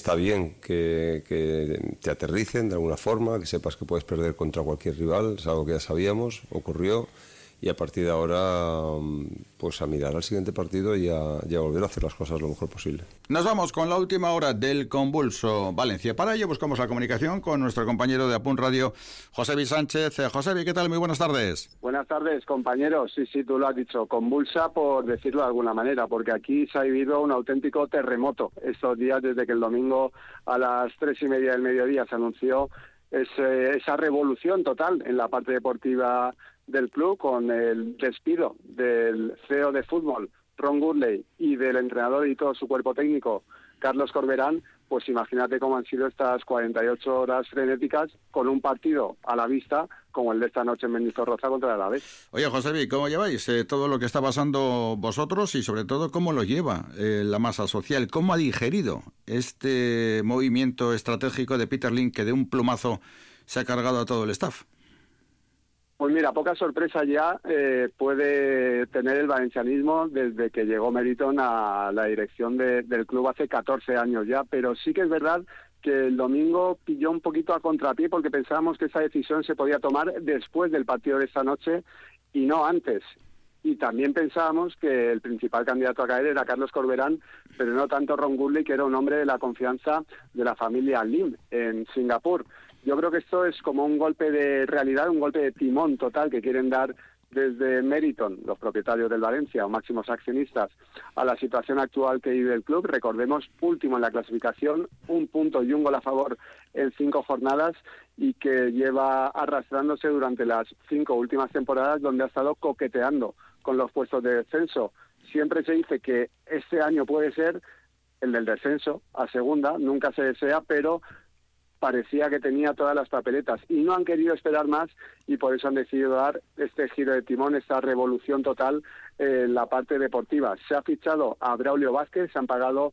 está bien que te aterricen de alguna forma, que sepas que puedes perder contra cualquier rival, es algo que ya sabíamos, ocurrió, y a partir de ahora pues a mirar al siguiente partido y a volver a hacer las cosas lo mejor posible. Nos vamos con la última hora del convulso Valencia. Para ello buscamos la comunicación con nuestro compañero de Apun Radio, Josebi Sánchez. Josebi, ¿qué tal? Muy buenas tardes. Buenas tardes, compañeros. Sí, tú lo has dicho, convulsa por decirlo de alguna manera, porque aquí se ha vivido un auténtico terremoto estos días desde que el domingo a las 3:30 del mediodía se anunció esa revolución total en la parte deportiva del club, con el despido del CEO de fútbol, Ron Gourlay, y del entrenador y todo su cuerpo técnico, Carlos Corberán. Pues imagínate cómo han sido estas 48 horas frenéticas con un partido a la vista como el de esta noche en Mendizorroza contra el Alavés. Oye, Josebi, ¿cómo lleváis todo lo que está pasando vosotros y sobre todo cómo lo lleva la masa social? ¿Cómo ha digerido este movimiento estratégico de Peter Lim que de un plumazo se ha cargado a todo el staff? Pues mira, poca sorpresa ya puede tener el valencianismo desde que llegó Meriton a la dirección del club hace 14 años ya, pero sí que es verdad que el domingo pilló un poquito a contrapié porque pensábamos que esa decisión se podía tomar después del partido de esta noche y no antes. Y también pensábamos que el principal candidato a caer era Carlos Corberán, pero no tanto Ron Gourlay, que era un hombre de la confianza de la familia Lim en Singapur. Yo creo que esto es como un golpe de realidad, un golpe de timón total que quieren dar desde Meriton, los propietarios del Valencia o máximos accionistas, a la situación actual que vive el club. Recordemos, último en la clasificación, 1 punto y 1 gol a favor en 5 jornadas, y que lleva arrastrándose durante las 5 últimas temporadas, donde ha estado coqueteando con los puestos de descenso. Siempre se dice que este año puede ser el del descenso a segunda, nunca se desea, pero parecía que tenía todas las papeletas y no han querido esperar más, y por eso han decidido dar este giro de timón, esta revolución total en la parte deportiva. Se ha fichado a Braulio Vázquez, se han pagado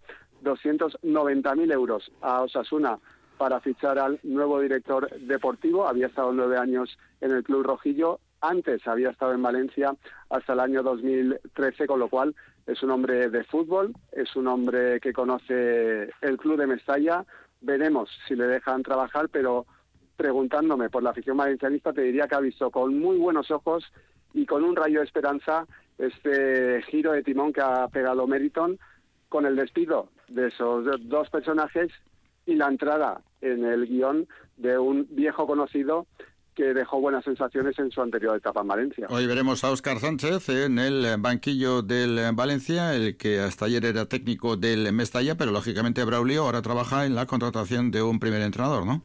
290.000 euros a Osasuna para fichar al nuevo director deportivo. Había estado 9 años en el club rojillo, antes había estado en Valencia hasta el año 2013, con lo cual es un hombre de fútbol, es un hombre que conoce el club de Mestalla. Veremos si le dejan trabajar, pero preguntándome por la afición valencianista te diría que ha visto con muy buenos ojos y con un rayo de esperanza este giro de timón que ha pegado Meriton, con el despido de esos 2 personajes y la entrada en el guión de un viejo conocido que dejó buenas sensaciones en su anterior etapa en Valencia. Hoy veremos a Óscar Sánchez en el banquillo del Valencia, el que hasta ayer era técnico del Mestalla, pero lógicamente Braulio ahora trabaja en la contratación de un primer entrenador, ¿no?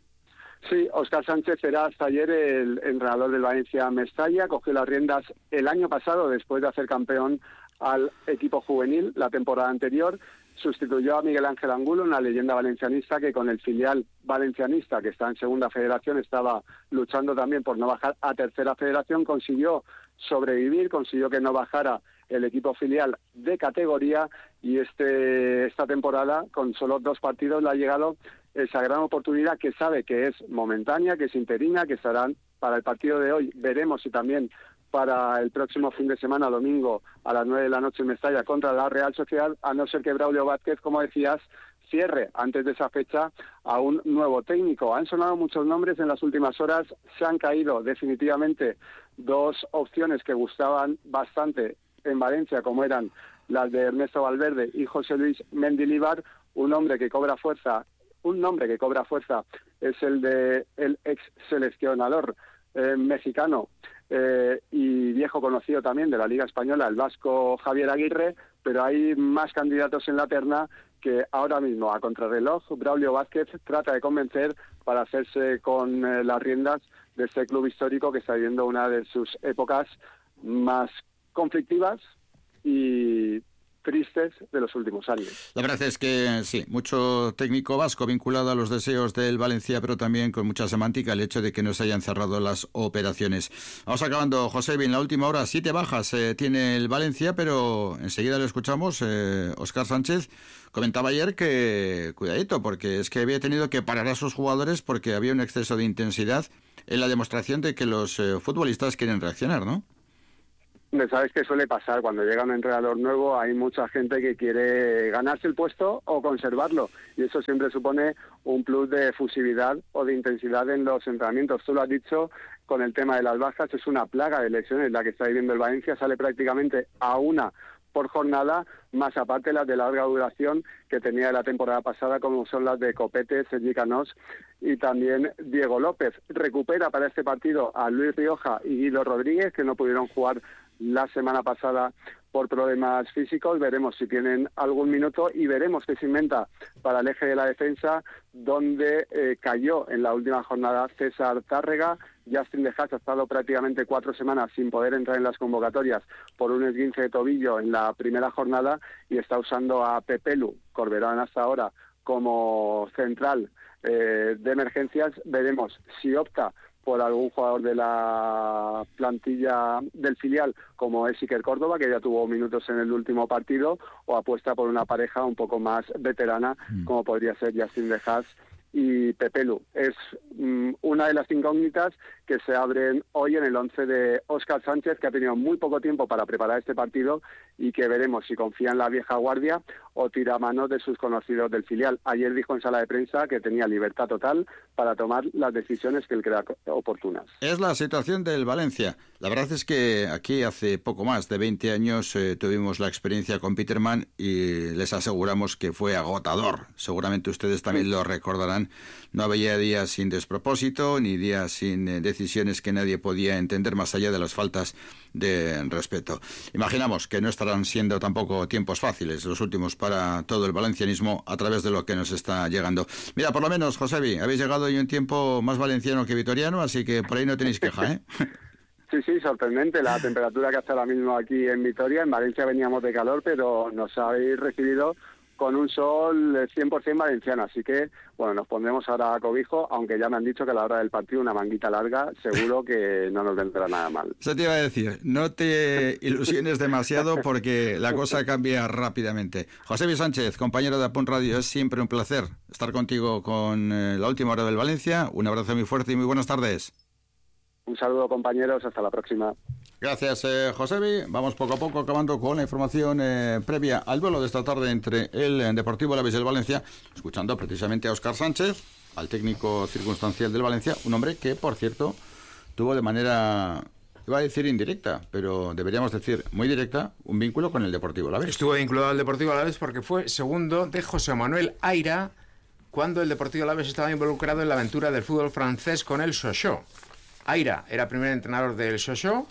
Sí, Óscar Sánchez era hasta ayer el entrenador del Valencia Mestalla, cogió las riendas el año pasado después de hacer campeón al equipo juvenil la temporada anterior. Sustituyó a Miguel Ángel Angulo, una leyenda valencianista que con el filial valencianista, que está en segunda federación, estaba luchando también por no bajar a tercera federación. Consiguió sobrevivir, consiguió que no bajara el equipo filial de categoría, y esta temporada, con solo 2 partidos, le ha llegado esa gran oportunidad que sabe que es momentánea, que es interina, que estarán para el partido de hoy. Veremos si también para el próximo fin de semana, domingo, a las 9 de la noche en Mestalla contra la Real Sociedad, a no ser que Braulio Vázquez, como decías, cierre antes de esa fecha a un nuevo técnico. Han sonado muchos nombres en las últimas horas, se han caído definitivamente 2 opciones que gustaban bastante en Valencia, como eran las de Ernesto Valverde y José Luis Mendilibar. Un nombre que cobra fuerza es el de el ex seleccionador mexicano y viejo conocido también de la Liga Española, el vasco Javier Aguirre, pero hay más candidatos en la terna que ahora mismo, a contrarreloj, Braulio Vázquez trata de convencer para hacerse con las riendas de este club histórico que está viviendo una de sus épocas más conflictivas y tristes de los últimos años. La verdad es que sí, mucho técnico vasco vinculado a los deseos del Valencia, pero también con mucha semántica el hecho de que no se hayan cerrado las operaciones. Vamos acabando, Josebi, en la última hora 7 bajas tiene el Valencia, pero enseguida lo escuchamos. Óscar Sánchez comentaba ayer que cuidadito, porque es que había tenido que parar a sus jugadores porque había un exceso de intensidad en la demostración de que los futbolistas quieren reaccionar, ¿no? Sabes que suele pasar, cuando llega un entrenador nuevo hay mucha gente que quiere ganarse el puesto o conservarlo, y eso siempre supone un plus de fusividad o de intensidad en los entrenamientos. Tú lo has dicho, con el tema de las bajas, es una plaga de lesiones la que está viviendo el Valencia, sale prácticamente a una por jornada, más aparte las de larga duración que tenía la temporada pasada, como son las de Copete, Sergi Canós y también Diego López. Recupera para este partido a Luis Rioja y Guido Rodríguez, que no pudieron jugar la semana pasada por problemas físicos. Veremos si tienen algún minuto y veremos qué se inventa para el eje de la defensa, donde cayó en la última jornada César Tárrega. Justin De Haas ha estado prácticamente 4 semanas sin poder entrar en las convocatorias por un esguince de tobillo en la primera jornada, y está usando a Pepelu, Corberán hasta ahora, como central de emergencias. Veremos si opta por algún jugador de la plantilla del filial, como es Iker Córdoba, que ya tuvo minutos en el último partido, o apuesta por una pareja un poco más veterana, como podría ser Justin De Haas y Pepelu. Es una de las incógnitas que se abren hoy en el 11 de Óscar Sánchez, que ha tenido muy poco tiempo para preparar este partido y que veremos si confía en la vieja guardia o tira a mano de sus conocidos del filial. Ayer dijo en sala de prensa que tenía libertad total para tomar las decisiones que él crea oportunas. Es la situación del Valencia. La verdad es que aquí hace poco más de 20 años tuvimos la experiencia con Peterman y les aseguramos que fue agotador. Seguramente ustedes también lo recordarán. No había días sin despropósito ni días sin decisiones que nadie podía entender más allá de las faltas de respeto. Imaginamos que no estarán siendo tampoco tiempos fáciles los últimos para todo el valencianismo a través de lo que nos está llegando. Mira, por lo menos, Josebi, habéis llegado en un tiempo más valenciano que vitoriano, así que por ahí no tenéis queja, ¿eh? Sí, sorprendente la temperatura que hace ahora mismo aquí en Vitoria. En Valencia veníamos de calor, pero nos habéis recibido con un sol 100% valenciano, así que, bueno, nos pondremos ahora a cobijo, aunque ya me han dicho que a la hora del partido una manguita larga, seguro que no nos vendrá nada mal. Eso te iba a decir, no te ilusiones demasiado porque la cosa cambia rápidamente. Josebi Sánchez, compañero de Apunt Radio, es siempre un placer estar contigo con la última hora del Valencia. Un abrazo muy fuerte y muy buenas tardes. Un saludo, compañeros, hasta la próxima. Gracias, Josebi. Vamos poco a poco acabando con la información previa al duelo de esta tarde entre el Deportivo Alavés y el Valencia, escuchando precisamente a Óscar Sánchez, al técnico circunstancial del Valencia, un hombre que, por cierto, tuvo de manera, iba a decir indirecta, pero deberíamos decir muy directa, un vínculo con el Deportivo Alavés. Estuvo vinculado al Deportivo Alavés porque fue segundo de José Manuel Aira cuando el Deportivo Alavés estaba involucrado en la aventura del fútbol francés con el Sochaux. Aira era primer entrenador del Sochaux,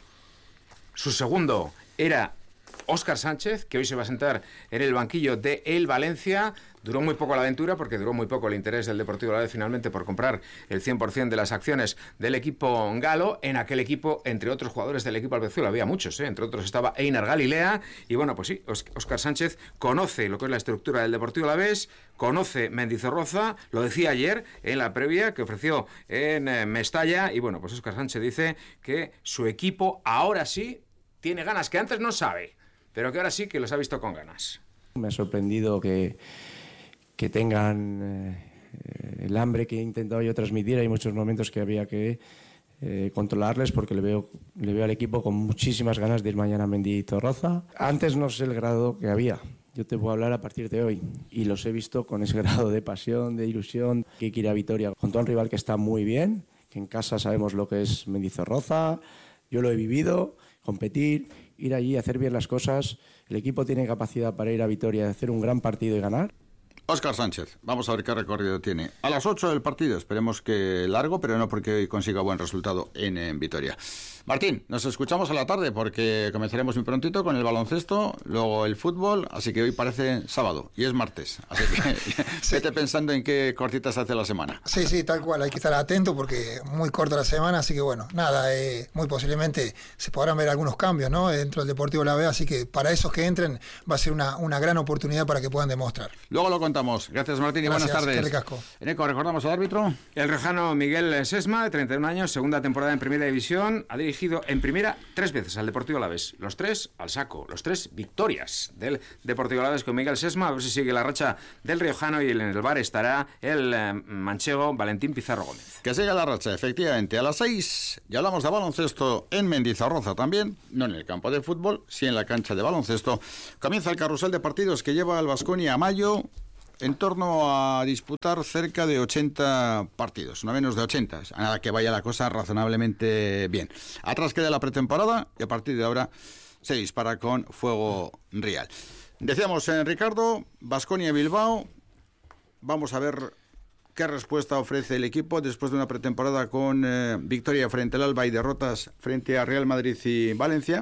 su segundo era Óscar Sánchez, que hoy se va a sentar en el banquillo de el Valencia. Duró muy poco la aventura porque duró muy poco el interés del Deportivo Alavés finalmente por comprar el 100% de las acciones del equipo galo. En aquel equipo, entre otros jugadores del equipo albiazul, había muchos, entre otros estaba Einar Galilea. Y bueno, pues sí, Óscar Sánchez conoce lo que es la estructura del Deportivo Alavés, conoce Mendizorroza, lo decía ayer en la previa que ofreció en Mestalla. Y bueno, pues Óscar Sánchez dice que su equipo ahora sí tiene ganas, que antes no sabe, pero que ahora sí que los ha visto con ganas. Me ha sorprendido que tengan el hambre que he intentado yo transmitir. Hay muchos momentos que había que controlarles porque le veo al equipo con muchísimas ganas de ir mañana a Mendizorroza. Antes no sé el grado que había. Yo te puedo hablar a partir de hoy y los he visto con ese grado de pasión, de ilusión, que hay que ir a Vitoria contra un rival que está muy bien, que en casa sabemos lo que es Mendizorroza, yo lo he vivido, competir, ir allí, hacer bien las cosas. El equipo tiene capacidad para ir a Vitoria, hacer un gran partido y ganar. Óscar Sánchez, vamos a ver qué recorrido tiene. A las 8 del partido, esperemos que largo, pero no porque hoy consiga buen resultado en Vitoria. Martín, nos escuchamos a la tarde porque comenzaremos muy prontito con el baloncesto, luego el fútbol, así que hoy parece sábado y es martes, así que sí. Vete pensando en qué cortitas hace la semana. Sí, tal cual, hay que estar atento porque muy corta la semana, así que bueno, nada, muy posiblemente se podrán ver algunos cambios, ¿no?, dentro del Deportivo Alavés, así que para esos que entren va a ser una gran oportunidad para que puedan demostrar. Luego lo contamos. Gracias, Martín, y buenas tardes. Qué ricasco. Eneco, recordamos al árbitro. El riojano Miguel Sesma, de 31 años, segunda temporada en Primera División, ha dirigido dirigido en primera 3 veces al Deportivo Alavés, los 3 al saco, los 3 victorias del Deportivo Alavés con Miguel Sesma. A ver si sigue la racha del riojano, y en el bar estará el manchego Valentín Pizarro Gómez. Que siga la racha, efectivamente. A las 6 ya hablamos de baloncesto en Mendizorroza también, no en el campo de fútbol, sí en la cancha de baloncesto. Comienza el carrusel de partidos que lleva el Baskonia a mayo, en torno a disputar cerca de 80 partidos, no menos de 80, a nada que vaya la cosa razonablemente bien. Atrás queda la pretemporada y a partir de ahora se dispara con fuego real. Decíamos, Ricardo, Baskonia-Bilbao, vamos a ver qué respuesta ofrece el equipo después de una pretemporada con victoria frente al Alba y derrotas frente a Real Madrid y Valencia,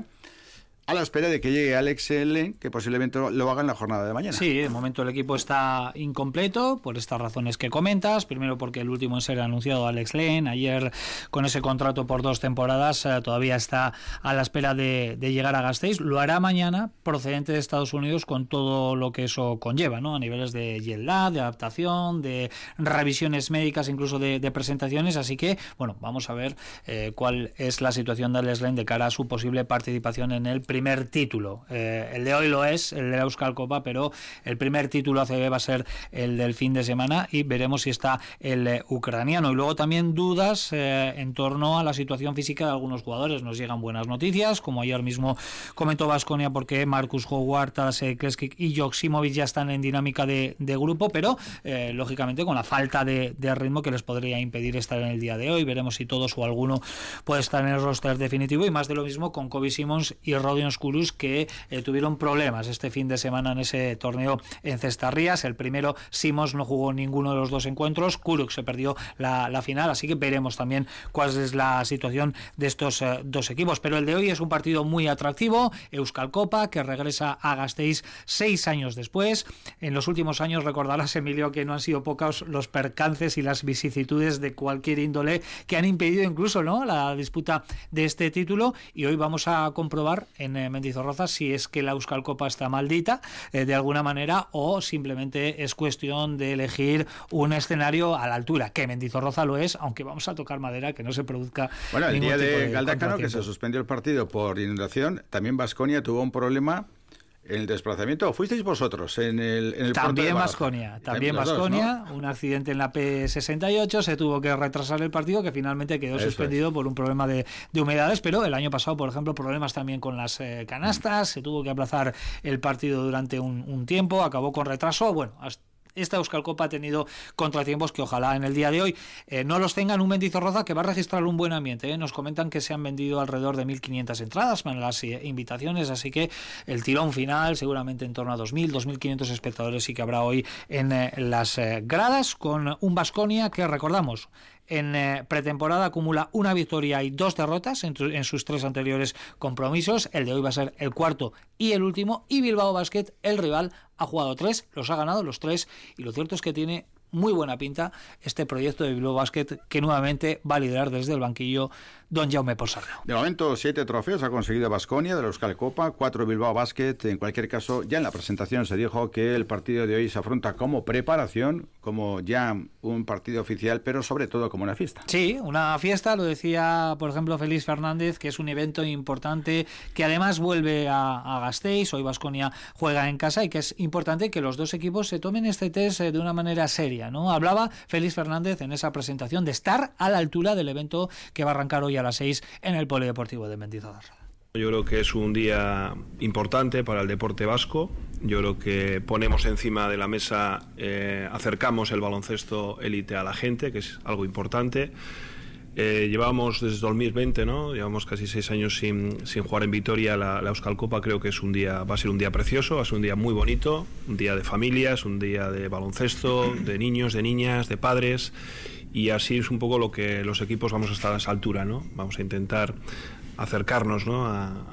a la espera de que llegue Alex Len, que posiblemente lo haga en la jornada de mañana. Sí, de momento el equipo está incompleto por estas razones que comentas. Primero porque el último en ser anunciado, Alex Len, ayer con ese contrato por 2 temporadas, todavía está a la espera de llegar a Gasteiz. Lo hará mañana procedente de Estados Unidos con todo lo que eso conlleva, ¿no? A niveles de jet lag, de adaptación, de revisiones médicas, incluso de presentaciones. Así que, bueno, vamos a ver cuál es la situación de Alex Len de cara a su posible participación en el primer título. El de hoy lo es, el de la Euskal Copa, pero el primer título ACB va a ser el del fin de semana y veremos si está el ucraniano. Y luego también dudas en torno a la situación física de algunos jugadores. Nos llegan buenas noticias, como ayer mismo comentó Baskonia, porque Marcus Howard, Tarasek Kreskik y Joksimovic ya están en dinámica de grupo, pero lógicamente con la falta de ritmo que les podría impedir estar en el día de hoy. Veremos si todos o alguno puede estar en el roster definitivo, y más de lo mismo con Kobe Simons y Rodion Skurus, que tuvieron problemas este fin de semana en ese torneo en Cestarrías. El primero, Simons, no jugó ninguno de los 2 encuentros, Kuruk se perdió la final, así que veremos también cuál es la situación de estos 2 equipos. Pero el de hoy es un partido muy atractivo, Euskal Copa, que regresa a Gasteiz 6 años después. En los últimos años recordarás, Emilio, que no han sido pocos los percances y las vicisitudes de cualquier índole que han impedido incluso, ¿no?, la disputa de este título, y hoy vamos a comprobar en Mendizorroza si es que la Euskal Copa está maldita de alguna manera, o simplemente es cuestión de elegir un escenario a la altura, que Mendizorroza lo es, aunque vamos a tocar madera que no se produzca. Bueno, el día de Galdacano, que se suspendió el partido por inundación, también Baskonia tuvo un problema en el desplazamiento. ¿Fuisteis vosotros en el también Baskonia, también Baskonia, ¿no? Un accidente en la P68, se tuvo que retrasar el partido, que finalmente quedó suspendido por un problema de humedades, pero el año pasado, por ejemplo, problemas también con las canastas, se tuvo que aplazar el partido durante un tiempo, acabó con retraso. Bueno, esta Euskal Copa ha tenido contratiempos que ojalá en el día de hoy no los tengan. Un Mendizorroza que va a registrar un buen ambiente. Nos comentan que se han vendido alrededor de 1.500 entradas para las invitaciones, así que el tirón final seguramente en torno a 2.000, 2.500 espectadores sí que habrá hoy en las gradas, con un Baskonia que, recordamos, en pretemporada acumula 1 victoria y 2 derrotas en sus 3 anteriores compromisos. El de hoy va a ser el cuarto y el último, y Bilbao Basket, el rival, ha jugado 3, los ha ganado los 3, y lo cierto es que tiene muy buena pinta este proyecto de Bilbao Basket, que nuevamente va a liderar desde el banquillo don Jaume Ponsarnau. De momento 7 trofeos ha conseguido Baskonia de la Euskal Copa, 4 Bilbao Basket. En cualquier caso, ya en la presentación se dijo que el partido de hoy se afronta como preparación, como ya un partido oficial, pero sobre todo como una fiesta. Sí, una fiesta, lo decía por ejemplo Félix Fernández, que es un evento importante, que además vuelve a Gasteiz. Hoy Baskonia juega en casa y que es importante que los 2 equipos se tomen este test de una manera seria, ¿no? Hablaba Félix Fernández en esa presentación de estar a la altura del evento que va a arrancar hoy a las 6 en el Polideportivo de Mendizorroza. Yo creo que es un día importante para el deporte vasco. Yo creo que ponemos encima de la mesa, acercamos el baloncesto élite a la gente, que es algo importante. Llevamos desde 2020, ¿no? Llevamos casi 6 años sin jugar en Vitoria la Euskal Copa. Creo que va a ser un día precioso, va a ser un día muy bonito, un día de familias, un día de baloncesto, de niños, de niñas, de padres, y así es un poco lo que los equipos vamos a estar a esa altura, ¿no? Vamos a intentar acercarnos, ¿no?,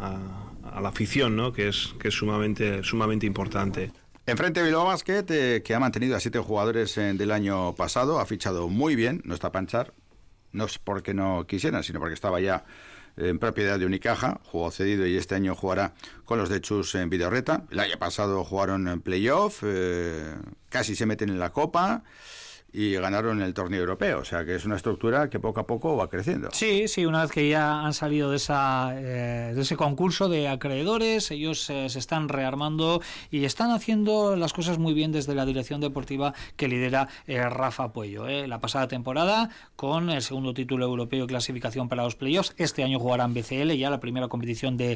a la afición, ¿no?, que es sumamente importante. Enfrente Bilbao Basket, que ha mantenido a 7 jugadores del año pasado, ha fichado muy bien, no está Panchar. No es porque no quisieran, sino porque estaba ya en propiedad de Unicaja, jugó cedido y este año jugará con los de Chus en Vidorreta. El año pasado jugaron en playoff, casi se meten en la Copa y ganaron el torneo europeo, o sea que es una estructura que poco a poco va creciendo. Sí, una vez que ya han salido de ese concurso de acreedores, ellos se están rearmando y están haciendo las cosas muy bien desde la dirección deportiva que lidera Rafa Puello. La pasada temporada, con el segundo título europeo y clasificación para los playoffs, este año jugarán BCL, ya la primera competición de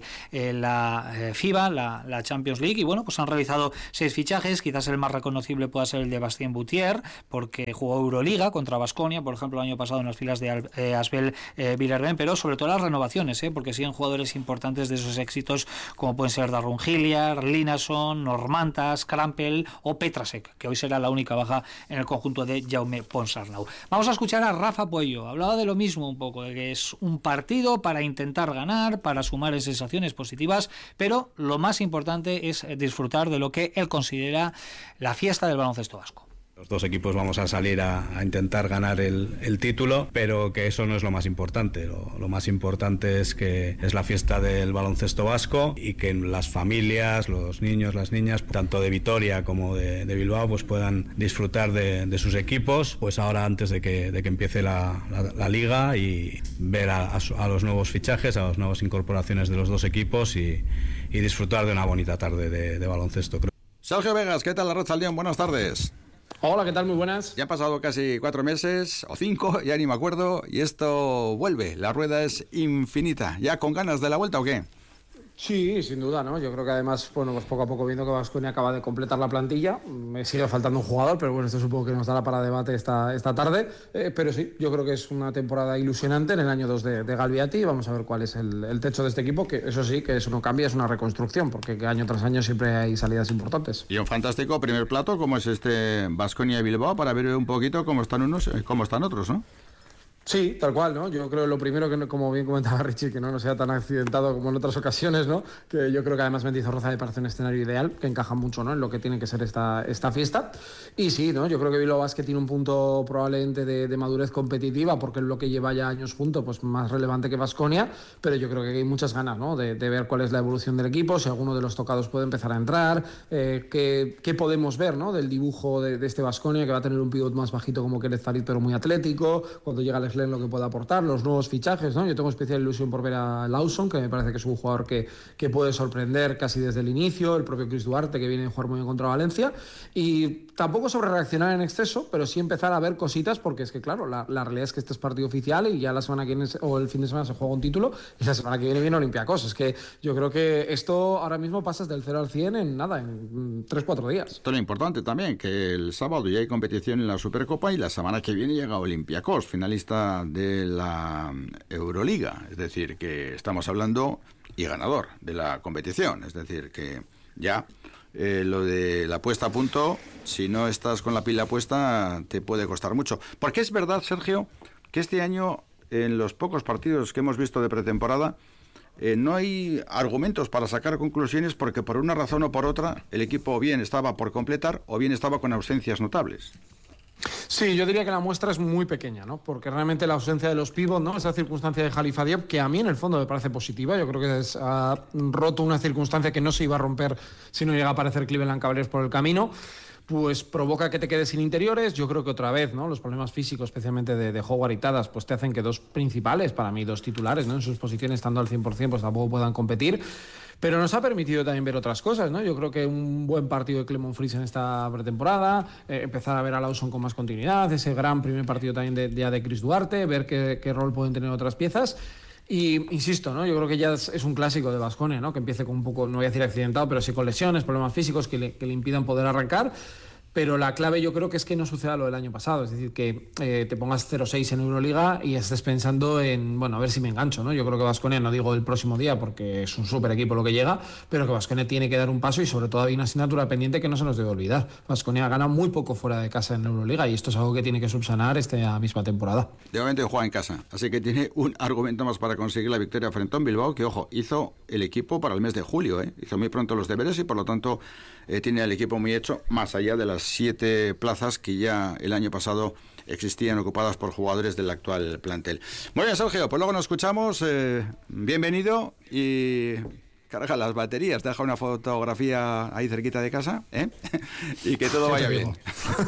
la FIBA, la Champions League, y bueno, pues han realizado 6 fichajes, quizás el más reconocible pueda ser el de Bastien Boutier, porque jugó Euroliga contra Baskonia, por ejemplo, el año pasado en las filas de Asbel Villarben, pero sobre todo las renovaciones, porque siguen jugadores importantes de esos éxitos, como pueden ser Darron Hilliard, Linason, Normantas, Krampel o Petrasek, que hoy será la única baja en el conjunto de Jaume Ponsarnau. Vamos a escuchar a Rafa Puello. Hablaba de lo mismo un poco, de que es un partido para intentar ganar, para sumar en sensaciones positivas, pero lo más importante es disfrutar de lo que él considera la fiesta del baloncesto vasco. Los dos equipos vamos a salir a intentar ganar el título, pero que eso no es lo más importante. Lo más importante es que es la fiesta del baloncesto vasco y que las familias, los niños, las niñas, tanto de Vitoria como de Bilbao, pues puedan disfrutar de sus equipos, pues ahora antes de que empiece la liga, y ver a los nuevos fichajes, a las nuevas incorporaciones de los dos equipos y disfrutar de una bonita tarde de baloncesto. Sergio Vegas, ¿qué tal, Arratsaldeon? Buenas tardes. Hola, ¿qué tal? Muy buenas. Ya han pasado casi 4 meses, o 5, ya ni me acuerdo, y esto vuelve. La rueda es infinita. ¿Ya con ganas de la vuelta o qué? Sí, sin duda, ¿no? Yo creo que además, bueno, pues poco a poco, viendo que Baskonia acaba de completar la plantilla, me sigue faltando un jugador, pero bueno, esto supongo que nos dará para debate esta tarde. Pero sí, yo creo que es una temporada ilusionante en el año 2 de Galbiati, y vamos a ver cuál es el techo de este equipo, que eso sí, que eso no cambia, es una reconstrucción, porque año tras año siempre hay salidas importantes. Y un fantástico primer plato, como es este Baskonia y Bilbao, para ver un poquito cómo están unos y cómo están otros, ¿no? Sí, tal cual, ¿no? Yo creo lo primero que, como bien comentaba Richie, que no sea tan accidentado como en otras ocasiones, ¿no? Que yo creo que además Mendizorroza me parece un escenario ideal, que encaja mucho, ¿no? En lo que tiene que ser esta fiesta. Y sí, ¿no? Yo creo que Bilbao Basket tiene un punto probablemente de madurez competitiva, porque es lo que lleva ya años junto, pues más relevante que Baskonia, pero yo creo que hay muchas ganas, ¿no? De ver cuál es la evolución del equipo, si alguno de los tocados puede empezar a entrar, qué podemos ver, ¿no? Del dibujo de este Baskonia, que va a tener un pivot más bajito como Kerez Farid, pero muy atlético, cuando llega al lo que puede aportar, los nuevos fichajes, ¿no? Yo tengo especial ilusión por ver a Lawson, que me parece que es un jugador que puede sorprender casi desde el inicio, el propio Chris Duarte, que viene a jugar muy bien contra Valencia, y tampoco sobre reaccionar en exceso, pero sí empezar a ver cositas, porque es que claro, la realidad es que este es partido oficial y ya la semana que viene, o el fin de semana, se juega un título, y la semana que viene Olympiacos. Es que yo creo que esto ahora mismo pasas del 0 al 100 en 3-4 días. Esto es lo importante también, que el sábado ya hay competición en la Supercopa y la semana que viene llega Olympiacos, finalista de la Euroliga, es decir, que estamos hablando y ganador de la competición, es decir, que ya lo de la puesta a punto, si no estás con la pila puesta, te puede costar mucho. Porque es verdad, Sergio, que este año, en los pocos partidos que hemos visto de pretemporada, no hay argumentos para sacar conclusiones, porque por una razón o por otra el equipo o bien estaba por completar o bien estaba con ausencias notables. Sí, yo diría que la muestra es muy pequeña, ¿no? Porque realmente la ausencia de los pivots, ¿no? Esa circunstancia de Khalifa Diop, que a mí en el fondo me parece positiva, yo creo que ha roto una circunstancia que no se iba a romper si no llega a aparecer Cleveland Cavaliers por el camino, pues provoca que te quedes sin interiores. Yo creo que otra vez, ¿no? Los problemas físicos, especialmente de Howard y Tadas, pues te hacen que dos principales, para mí dos titulares, ¿no? En sus posiciones, estando al 100%, pues tampoco puedan competir. Pero nos ha permitido también ver otras cosas, ¿no? Yo creo que un buen partido de Clement Fries en esta pretemporada, empezar a ver a Lawson con más continuidad, ese gran primer partido también de Chris Duarte, ver qué rol pueden tener otras piezas. Y insisto, ¿no? Yo creo que ya es un clásico de Baskonia, ¿no? Que empiece con un poco, no voy a decir accidentado, pero sí con lesiones, problemas físicos que le impidan poder arrancar. Pero la clave yo creo que es que no suceda lo del año pasado, es decir, que te pongas 0-6 en Euroliga y estés pensando en, bueno, a ver si me engancho, ¿no? Yo creo que Baskonia, no digo el próximo día porque es un súper equipo lo que llega, pero que Baskonia tiene que dar un paso, y sobre todo hay una asignatura pendiente que no se nos debe olvidar. Baskonia gana muy poco fuera de casa en Euroliga y esto es algo que tiene que subsanar esta misma temporada. De momento juega en casa, así que tiene un argumento más para conseguir la victoria frente a un Bilbao que, ojo, hizo el equipo para el mes de julio, hizo muy pronto los deberes y por lo tanto tiene el equipo muy hecho, más allá de las 7 plazas que ya el año pasado existían ocupadas por jugadores del actual plantel. Muy bien, Sergio, pues luego nos escuchamos. Bienvenido y carga las baterías, deja una fotografía ahí cerquita de casa, ¿eh? Y que todo vaya bien.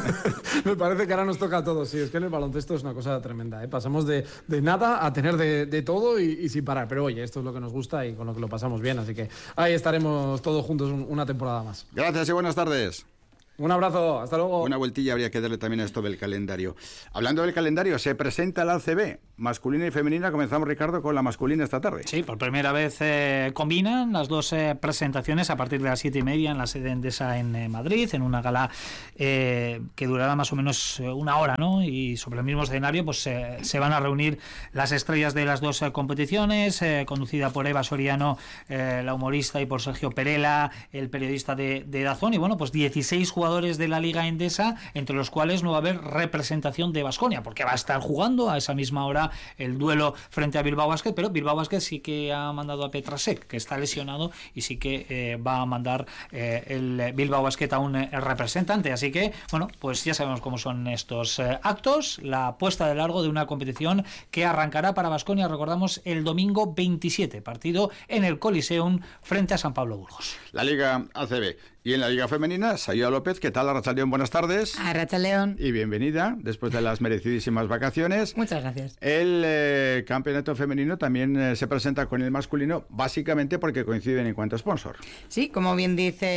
Me parece que ahora nos toca a todos. Sí, es que en el baloncesto es una cosa tremenda, ¿eh? Pasamos de nada a tener de todo y sin parar. Pero oye, esto es lo que nos gusta y con lo que lo pasamos bien. Así que ahí estaremos todos juntos una temporada más. Gracias y buenas tardes. Un abrazo, hasta luego. Una vueltilla habría que darle también a esto del calendario. Hablando del calendario, se presenta la ACB, masculina y femenina. Comenzamos, Ricardo, con la masculina esta tarde. Sí, por primera vez combinan las dos presentaciones a partir de las 7:30 en la sede Endesa en Madrid, en una gala que durará más o menos una hora, ¿no? Y sobre el mismo escenario pues se van a reunir las estrellas de las dos competiciones, conducida por Eva Soriano, la humorista, y por Sergio Perela, el periodista de Dazón. Y bueno, pues 16 jugadores de la Liga Endesa, entre los cuales no va a haber representación de Baskonia, porque va a estar jugando a esa misma hora el duelo frente a Bilbao Basket, pero Bilbao Basket sí que ha mandado a Petrasek, que está lesionado, y sí que va a mandar el Bilbao Basket a un representante. Así que, bueno, pues ya sabemos cómo son estos actos, la puesta de largo de una competición que arrancará para Baskonia, recordamos, el domingo 27, partido en el Coliseum frente a San Pablo Burgos. La Liga ACB. Y en la Liga Femenina, Sayuda López, ¿qué tal? Arratsaldeón, buenas tardes. Arratsaldeón. Y bienvenida, después de las merecidísimas vacaciones. Muchas gracias. El campeonato femenino también se presenta con el masculino, básicamente porque coinciden en cuanto a sponsor. Sí, como bien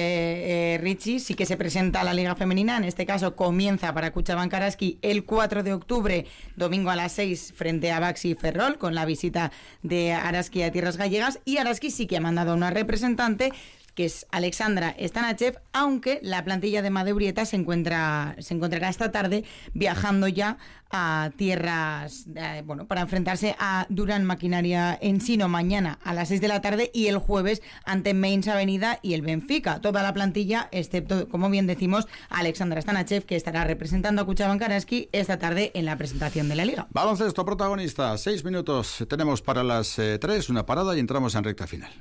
dice Richie, sí que se presenta la Liga Femenina. En este caso comienza para Kutxabank Araski el 4 de octubre, domingo a las 6, frente a Baxi Ferrol, con la visita de Araski a Tierras Gallegas. Y Araski sí que ha mandado a una representante, que es Alexandra Stanachev, aunque la plantilla de Madeurieta se encontrará esta tarde viajando ya a tierras, para enfrentarse a Durán Maquinaria Ensino mañana a las 6 de la tarde y el jueves ante Mainz Avenida y el Benfica. Toda la plantilla, excepto, como bien decimos, Alexandra Stanachev, que estará representando a Kutxabank Araski esta tarde en la presentación de la Liga. Baloncesto protagonista, 6 minutos tenemos para las 3, una parada y entramos en recta final.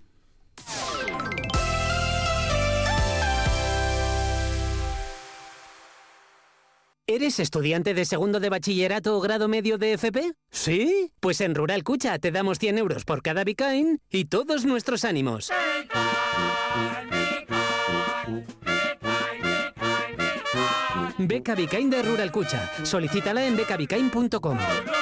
¿Eres estudiante de segundo de bachillerato o grado medio de FP? ¿Sí? Pues en Rural Cucha te damos 100 euros por cada Bicain y todos nuestros ánimos. Beca Bicain de Rural Cucha. Solicítala en becabicain.com.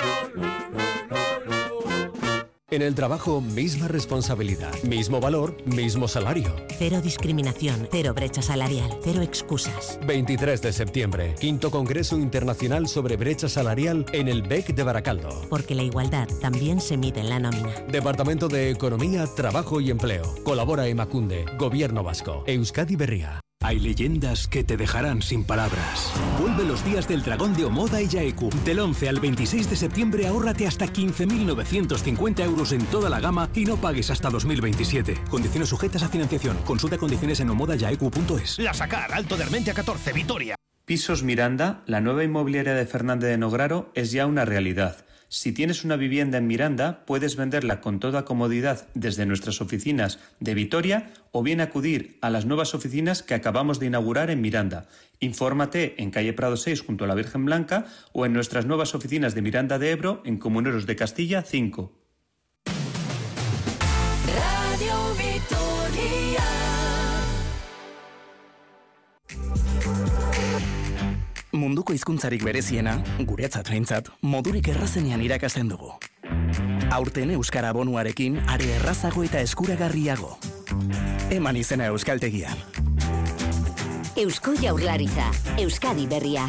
En el trabajo, misma responsabilidad, mismo valor, mismo salario. Cero discriminación, cero brecha salarial, cero excusas. 23 de septiembre, 5º Congreso Internacional sobre Brecha Salarial en el BEC de Baracaldo. Porque la igualdad también se mide en la nómina. Departamento de Economía, Trabajo y Empleo. Colabora Emakunde, Gobierno Vasco, Euskadi Berria. Hay leyendas que te dejarán sin palabras. Vuelve los días del dragón de Omoda y Yaeku. Del 11 al 26 de septiembre ahórrate hasta 15.950 euros en toda la gama y no pagues hasta 2027. Condiciones sujetas a financiación. Consulta condiciones en omodayaeku.es. La Sacar, Alto de Armentia 14, Vitoria. Pisos Miranda, la nueva inmobiliaria de Fernández de Nograro, es ya una realidad. Si tienes una vivienda en Miranda, puedes venderla con toda comodidad desde nuestras oficinas de Vitoria o bien acudir a las nuevas oficinas que acabamos de inaugurar en Miranda. Infórmate en calle Prado 6 junto a la Virgen Blanca o en nuestras nuevas oficinas de Miranda de Ebro en Comuneros de Castilla 5. Radio Vitoria. Munduko hizkuntzarik bereziena, guretzat behintzat, modurik errazenean irakasten dugu. Aurten euskara bonuarekin are errazago eta eskuragarriago. Eman izena euskaltegian. Eusko Jaurlaritza, Euskadi Berria.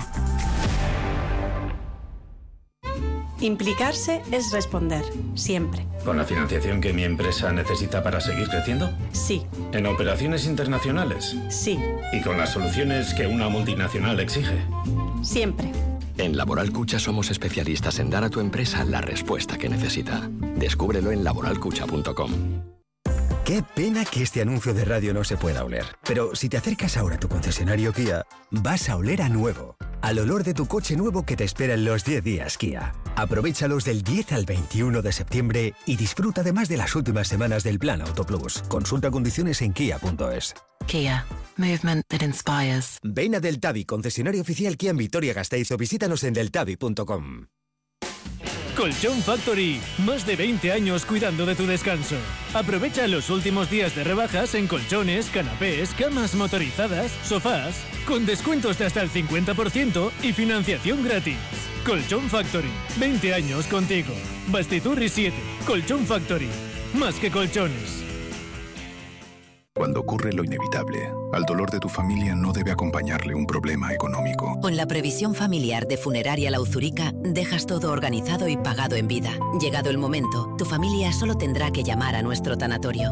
Implicarse es responder, siempre. ¿Con la financiación que mi empresa necesita para seguir creciendo? Sí. ¿En operaciones internacionales? Sí. ¿Y con las soluciones que una multinacional exige? Siempre. En Laboral Cucha somos especialistas en dar a tu empresa la respuesta que necesita. Descúbrelo en laboralcucha.com. Qué pena que este anuncio de radio no se pueda oler. Pero si te acercas ahora a tu concesionario Kia, vas a oler a nuevo. Al olor de tu coche nuevo que te espera en los 10 días Kia. Aprovéchalos del 10 al 21 de septiembre y disfruta además de las últimas semanas del Plan Auto Plus. Consulta condiciones en kia.es. Kia. Movement that inspires. Ven a Deltavi, concesionario oficial Kia en Vitoria-Gasteiz, o visítanos en deltavi.com. Colchón Factory, más de 20 años cuidando de tu descanso. Aprovecha los últimos días de rebajas en colchones, canapés, camas motorizadas, sofás, con descuentos de hasta el 50% y financiación gratis. Colchón Factory, 20 años contigo. Bastiturri 7, Colchón Factory, más que colchones. Cuando ocurre lo inevitable, al dolor de tu familia no debe acompañarle un problema económico. Con la previsión familiar de Funeraria La Uzurica, dejas todo organizado y pagado en vida. Llegado el momento, tu familia solo tendrá que llamar a nuestro tanatorio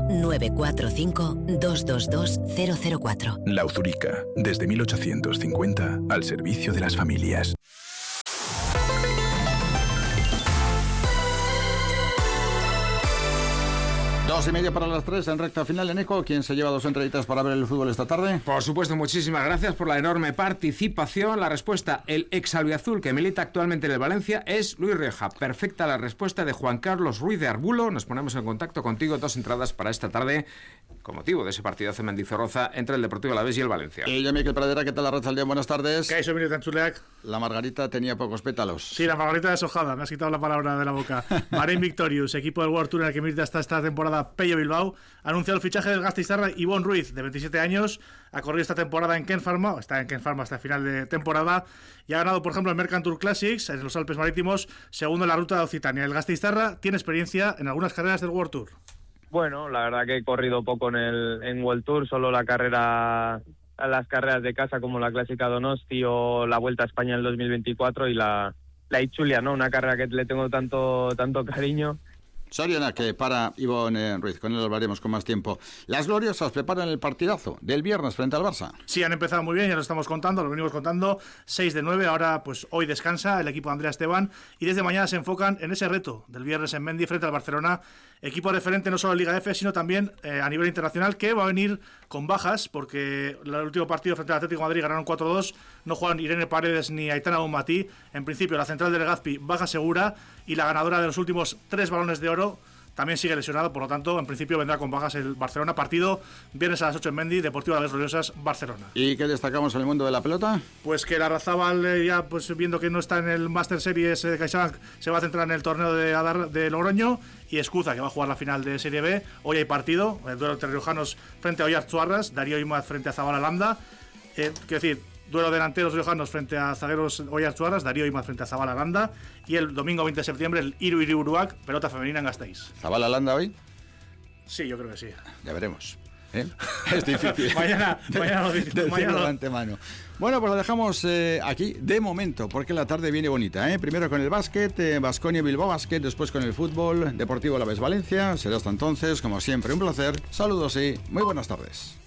945-222-004. La Uzurica, desde 1850, al servicio de las familias. 2:30 para las 3 en recta final. Eneco, ¿quién se lleva 2 entraditas para ver el fútbol esta tarde? Por supuesto, muchísimas gracias por la enorme participación. La respuesta, el ex albiazul que milita actualmente en el Valencia, es Luis Rioja. Perfecta la respuesta de Juan Carlos Ruiz de Arbulo. Nos ponemos en contacto contigo. 2 entradas para esta tarde con motivo de ese partidazo en Mendizorroza entre el Deportivo Alavés y el Valencia. Y yo, Miquel Pradera, ¿qué tal la Arratsaldeon? Buenas tardes. ¿Qué hay, soy Militan Chuleak? La margarita tenía pocos pétalos. Sí, la margarita deshojada, me has quitado la palabra de la boca. Bahrein Victorious, equipo del World Tour en el que milita hasta esta temporada Pello Bilbao, ha anunciado el fichaje del Gasteiztarra Ivonne Ruiz, de 27 años, ha corrido esta temporada en Ken Pharma, está en Ken Pharma hasta el final de temporada, y ha ganado, por ejemplo, el Mercantour Classics en los Alpes Marítimos, segundo en la ruta de Occitania. El Gasteiztarra tiene experiencia en algunas carreras del World Tour. Bueno, la verdad que he corrido poco en World Tour, solo las carreras de casa como la Clásica Donosti o la Vuelta a España en el 2024 y la Itzulia, ¿no? Una carrera que le tengo tanto cariño. Soriana, que para Ivonne Ruiz, con él hablaremos con más tiempo. Las gloriosas preparan el partidazo del viernes frente al Barça. Sí, han empezado muy bien, ya lo estamos contando, lo venimos contando, 6-9, ahora pues hoy descansa el equipo de Andrea Esteban y desde mañana se enfocan en ese reto del viernes en Mendy frente al Barcelona, equipo referente no solo en Liga F, sino también a nivel internacional, que va a venir con bajas, porque el último partido frente al Atlético de Madrid ganaron 4-2, no juegan Irene Paredes ni Aitana Bonmatí, en principio la central del Legazpi baja segura, y la ganadora de los últimos 3 balones de oro también sigue lesionado, por lo tanto, en principio vendrá con bajas el Barcelona. Partido viernes a las 8 en Mendy, Deportivo Alavés Gloriosas, Barcelona. ¿Y qué destacamos en el mundo de la pelota? Pues que la Larrazábal, ya pues viendo que no está en el Master Series de CaixaBank, se va a centrar en el torneo de Logroño, y Escuza, que va a jugar la final de Serie B. Hoy hay partido, el duelo entre riojanos frente a Oiartzuarras, Darío Imaz frente a Zabala Landa. Quiero decir, duelo delanteros riojanos frente a zagueros Oiartzuarras, Darío Imaz frente a Zabala Landa, y el domingo 20 de septiembre el Iru Uruac, pelota femenina en Gasteiz. ¿Zabala Landa hoy? Sí, yo creo que sí. Ya veremos. Es difícil. mañana lo decirlo de antemano. Bueno, pues lo dejamos aquí de momento, porque la tarde viene bonita. Primero con el básquet, Baskonia Bilbao Basket, después con el fútbol, Deportivo Alavés Valencia. Será hasta entonces, como siempre, un placer. Saludos y muy buenas tardes.